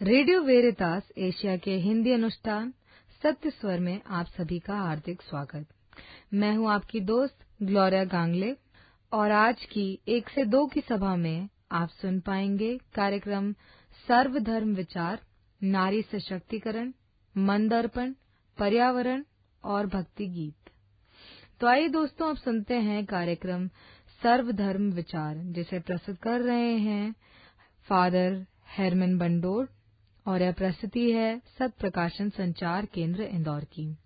Radio वेरितास Asia के हिंदी अनुष्ठान सत्य स्वर में आप सभी का हार्दिक स्वागत। मैं हूं आपकी दोस्त ग्लोरिया गांगले और आज की 1 से 2 की सभा में आप सुन पाएंगे कार्यक्रम सर्वधर्म विचार, नारी सशक्तिकरण, मन दर्पण, पर्यावरण और भक्ति गीत। तो आइए दोस्तों, अब सुनते हैं कार्यक्रम सर्वधर्म विचार, जिसे प्रस्तुत कर रहे हैं फादर हेरमन बंडोर और यह प्रस्तुति है सत प्रकाशन संचार केंद्र इंदौर की।